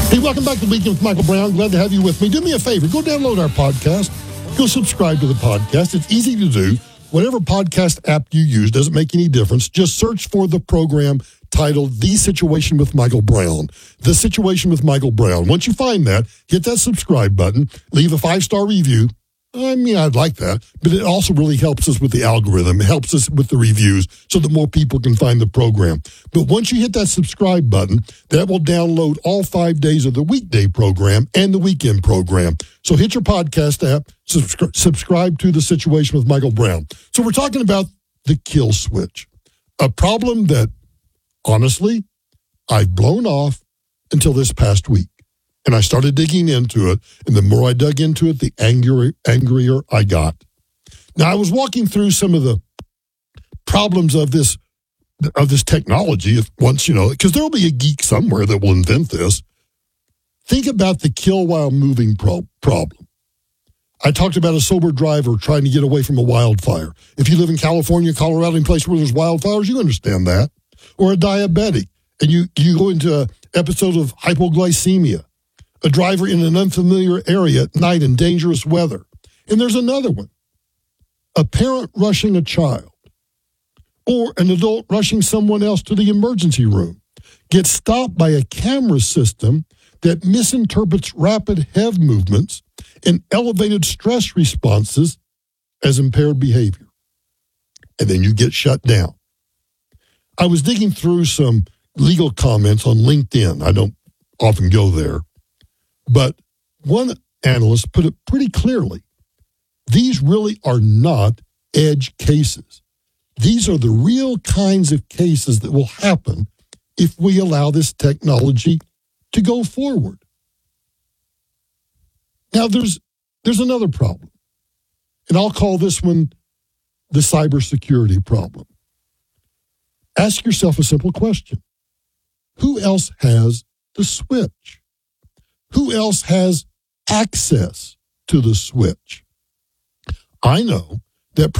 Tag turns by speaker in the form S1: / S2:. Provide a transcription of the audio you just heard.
S1: Hey, welcome back to Weekend with Michael Brown. Glad to have you with me. Do me a favor. Go download our podcast. Go subscribe to the podcast. It's easy to do. Whatever podcast app you use, doesn't make any difference. Just search for the program titled The Situation with Michael Brown. The Situation with Michael Brown. Once you find that, hit that subscribe button. Leave a 5-star review. I mean, I'd like that, but it also really helps us with the algorithm. It helps us with the reviews so that more people can find the program. But once you hit that subscribe button, that will download all 5 days of the weekday program and the weekend program. So hit your podcast app, subscribe to The Situation with Michael Brown. So we're talking about the kill switch, a problem that, honestly, I've blown off until this past week. And I started digging into it, and the more I dug into it, the angrier I got. Now, I was walking through some of the problems of this technology once, because there'll be a geek somewhere that will invent this. Think about the kill while moving problem. I talked about a sober driver trying to get away from a wildfire. If you live in California, Colorado, any place where there's wildfires, you understand that. Or a diabetic, and you go into an episode of hypoglycemia. A driver in an unfamiliar area at night in dangerous weather. And there's another one. A parent rushing a child or an adult rushing someone else to the emergency room gets stopped by a camera system that misinterprets rapid head movements and elevated stress responses as impaired behavior. And then you get shut down. I was digging through some legal comments on LinkedIn. I don't often go there. But one analyst put it pretty clearly. These really are not edge cases. These are the real kinds of cases that will happen if we allow this technology to go forward. Now, there's another problem, and I'll call this one the cybersecurity problem. Ask yourself a simple question. Who else has the switch? Who else has access to the switch? I know that